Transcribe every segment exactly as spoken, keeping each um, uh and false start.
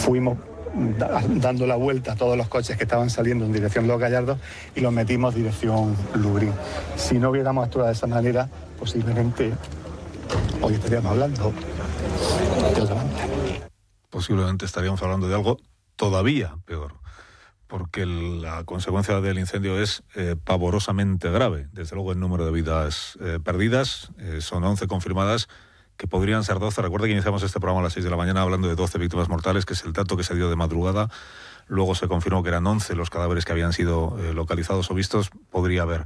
fuimos dando la vuelta a todos los coches que estaban saliendo en dirección Los Gallardos y los metimos dirección Lubrín. Si no hubiéramos actuado de esa manera, posiblemente hoy estaríamos hablando de otra manera. Posiblemente estaríamos hablando de algo todavía peor, porque la consecuencia del incendio es eh, pavorosamente grave. Desde luego el número de vidas eh, perdidas eh, son once confirmadas, que podrían ser doce. Recuerda que iniciamos este programa a las seis de la mañana hablando de doce víctimas mortales, que es el dato que se dio de madrugada. Luego se confirmó que eran once los cadáveres que habían sido eh, localizados o vistos. Podría haber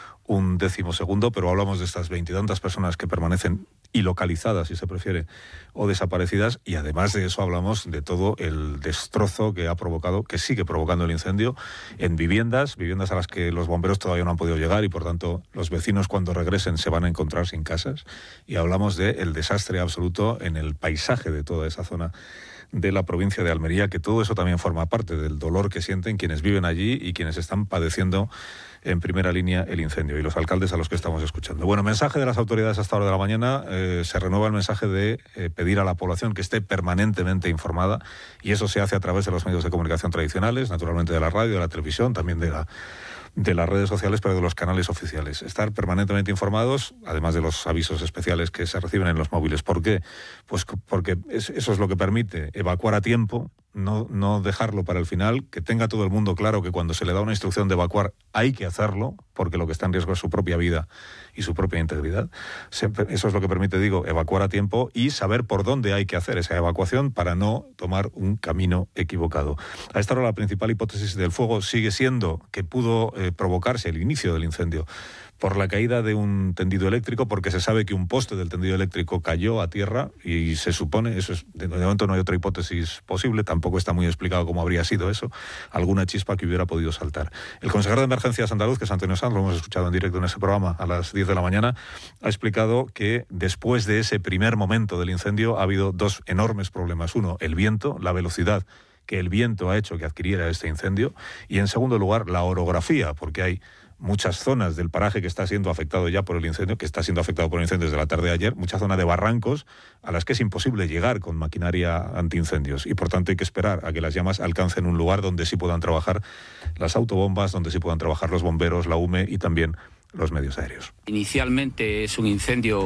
un décimo segundo, pero hablamos de estas veintitantas personas que permanecen ilocalizadas, si se prefiere, o desaparecidas, y además de eso hablamos de todo el destrozo que ha provocado, que sigue provocando el incendio en viviendas, viviendas a las que los bomberos todavía no han podido llegar y por tanto los vecinos cuando regresen se van a encontrar sin casas, y hablamos del desastre absoluto en el paisaje de toda esa zona de la provincia de Almería, que todo eso también forma parte del dolor que sienten quienes viven allí y quienes están padeciendo en primera línea el incendio, y los alcaldes a los que estamos escuchando. Bueno, mensaje de las autoridades a esta hora de la mañana. Eh, se renueva el mensaje de eh, pedir a la población que esté permanentemente informada, y eso se hace a través de los medios de comunicación tradicionales, naturalmente de la radio, de la televisión, también de la de las redes sociales, pero de los canales oficiales. Estar permanentemente informados, además de los avisos especiales que se reciben en los móviles. ¿Por qué? Pues porque eso es lo que permite evacuar a tiempo, no, no dejarlo para el final, que tenga todo el mundo claro que cuando se le da una instrucción de evacuar hay que hacerlo, porque lo que está en riesgo es su propia vida y su propia integridad. Eso es lo que permite, digo, evacuar a tiempo y saber por dónde hay que hacer esa evacuación para no tomar un camino equivocado. A esta hora la principal hipótesis del fuego sigue siendo que pudo eh, provocarse el inicio del incendio por la caída de un tendido eléctrico, porque se sabe que un poste del tendido eléctrico cayó a tierra y se supone, eso es, de momento no hay otra hipótesis posible, tampoco está muy explicado cómo habría sido eso, alguna chispa que hubiera podido saltar. El consejero de emergencias andaluz, que es Antonio Sanz, lo hemos escuchado en directo en ese programa a las diez de la mañana, ha explicado que después de ese primer momento del incendio ha habido dos enormes problemas. Uno, el viento, la velocidad que el viento ha hecho que adquiriera este incendio, y en segundo lugar, la orografía, porque hay muchas zonas del paraje que está siendo afectado ya por el incendio, que está siendo afectado por el incendio desde la tarde de ayer, mucha zona de barrancos a las que es imposible llegar con maquinaria antiincendios, y por tanto hay que esperar a que las llamas alcancen un lugar donde sí puedan trabajar las autobombas, donde sí puedan trabajar los bomberos, la U M E y también los medios aéreos. Inicialmente es un incendio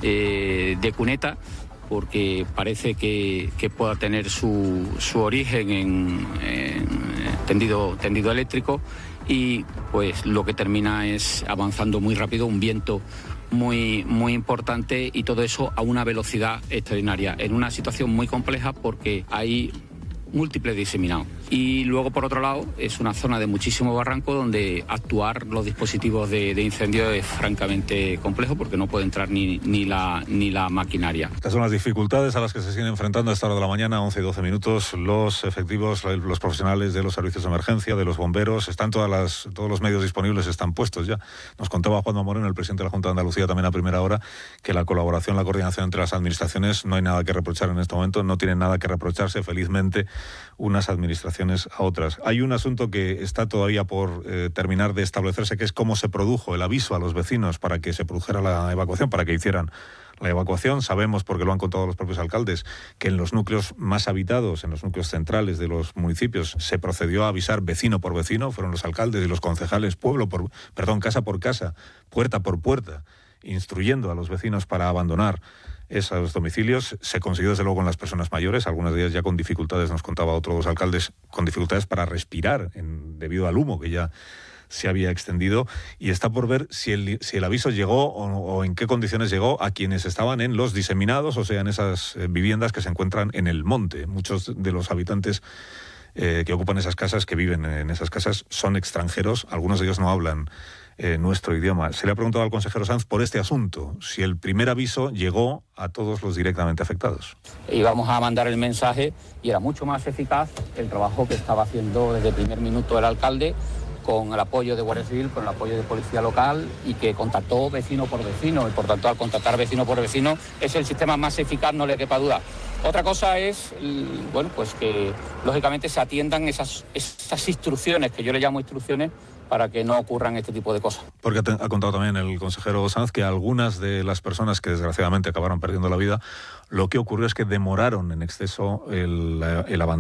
eh, de cuneta, porque parece que, que pueda tener su, su origen en, en tendido, tendido eléctrico, y pues lo que termina es avanzando muy rápido, un viento muy, muy importante, y todo eso a una velocidad extraordinaria, en una situación muy compleja porque hay múltiples diseminados. Y luego, por otro lado, es una zona de muchísimo barranco donde actuar los dispositivos de, de incendio es francamente complejo, porque no puede entrar ni, ni, la, ni la maquinaria. Estas son las dificultades a las que se siguen enfrentando a esta hora de la mañana, once y doce minutos, los efectivos, los profesionales de los servicios de emergencia, de los bomberos. Están todas las, todos los medios disponibles, están puestos ya. Nos contaba Juanma Moreno, el presidente de la Junta de Andalucía, también a primera hora, que la colaboración, la coordinación entre las administraciones, no hay nada que reprochar en este momento, no tienen nada que reprocharse, felizmente, unas administraciones a otras. Hay un asunto que está todavía por eh, terminar de establecerse, que es cómo se produjo el aviso a los vecinos para que se produjera la evacuación, para que hicieran la evacuación. Sabemos, porque lo han contado los propios alcaldes, que en los núcleos más habitados, en los núcleos centrales de los municipios, se procedió a avisar vecino por vecino, fueron los alcaldes y los concejales, pueblo por, perdón, casa por casa, puerta por puerta, instruyendo a los vecinos para abandonar esos domicilios. Se consiguió desde luego con las personas mayores, algunas de ellas ya con dificultades, nos contaba otro de los alcaldes, con dificultades para respirar en, debido al humo que ya se había extendido, y está por ver si el, si el aviso llegó o, o en qué condiciones llegó a quienes estaban en los diseminados, o sea, en esas eh, viviendas que se encuentran en el monte. Muchos de los habitantes eh, que ocupan esas casas, que viven en esas casas, son extranjeros, algunos de ellos no hablan Eh, nuestro idioma. Se le ha preguntado al consejero Sanz por este asunto, si el primer aviso llegó a todos los directamente afectados. Íbamos a mandar el mensaje y era mucho más eficaz el trabajo que estaba haciendo desde el primer minuto el alcalde, con el apoyo de Guardia Civil, con el apoyo de Policía Local, y que contactó vecino por vecino, y por tanto al contactar vecino por vecino es el sistema más eficaz, no le quepa duda. Otra cosa es, bueno, pues que lógicamente se atiendan esas, esas instrucciones, que yo le llamo instrucciones, para que no ocurran este tipo de cosas. Porque ha contado también el consejero Sanz que algunas de las personas que desgraciadamente acabaron perdiendo la vida, lo que ocurrió es que demoraron en exceso el, el abandono